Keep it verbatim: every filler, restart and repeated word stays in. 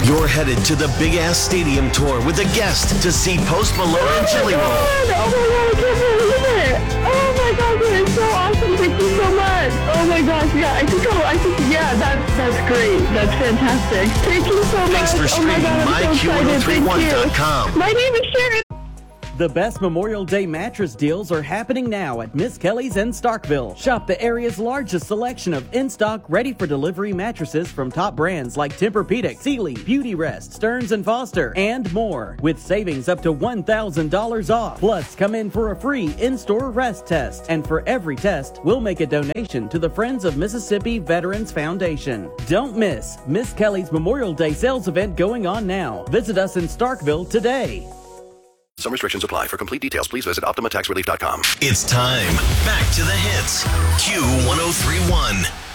You're headed to the Big Ass Stadium Tour with a guest to see Post Malone and Jelly Roll. Oh my god, I can't believe it. Oh my god, that is so awesome. Thank you so much. Oh my gosh, yeah, I think, oh, I think, yeah, that's, that's great. That's fantastic. Thank you so much. Thanks for streaming oh my god, my Q one oh three one dot com. My name is Sharon. The best Memorial Day mattress deals are happening now at Miss Kelly's in Starkville. Shop the area's largest selection of in-stock, ready-for-delivery mattresses from top brands like Tempur-Pedic, Sealy, Beautyrest, Stearns and Foster, and more. With savings up to one thousand dollars off. Plus, come in for a free in-store rest test. And for every test, we'll make a donation to the Friends of Mississippi Veterans Foundation. Don't miss Miss Kelly's Memorial Day sales event going on now. Visit us in Starkville today. Some restrictions apply. For complete details, please visit Optima Tax Relief dot com. It's time. Back to the hits. Q one oh three one.